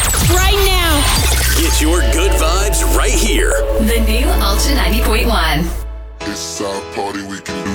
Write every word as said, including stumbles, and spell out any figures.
right now. Get your good vibes right here. The new Ultra ninety point one. It's our party, we can